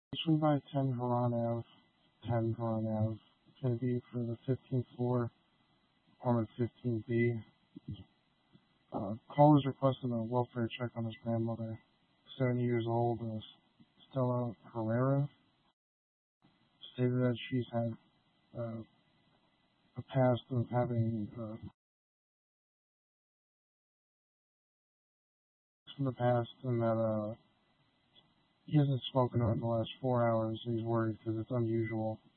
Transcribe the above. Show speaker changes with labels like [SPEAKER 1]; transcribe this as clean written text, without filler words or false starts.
[SPEAKER 1] Actually by 10 Haran Ave, 10 Haran Ave. It's going to be for the 15th floor, apartment 15B. Callers requested a welfare check on his grandmother, 70 years old, Stella Herrera. Stated that she's had a past of having in the past, and that he hasn't spoken in the last 4 hours. He's worried because it's unusual.